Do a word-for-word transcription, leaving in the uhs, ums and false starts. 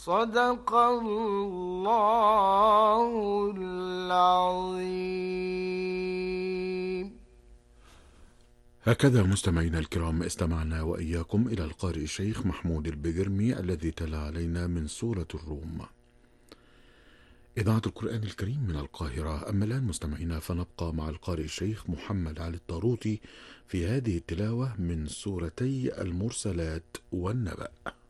صدق الله العظيم. هكذا مستمعينا الكرام استمعنا وإياكم إلى القارئ الشيخ محمود البجرمي الذي تلا علينا من سورة الروم، إذاعة القرآن الكريم من القاهرة. أما الآن مستمعينا فنبقى مع القارئ الشيخ محمد علي الطاروطي في هذه التلاوة من سورتي المرسلات والنبأ.